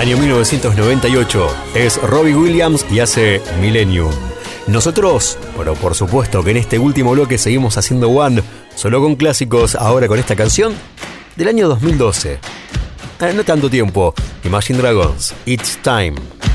Año 1998. Es Robbie Williams y hace Millennium. Nosotros, bueno, por supuesto que en este último bloque seguimos haciendo One, solo con clásicos, ahora con esta canción del año 2012. No tanto tiempo. Imagine Dragons, It's Time.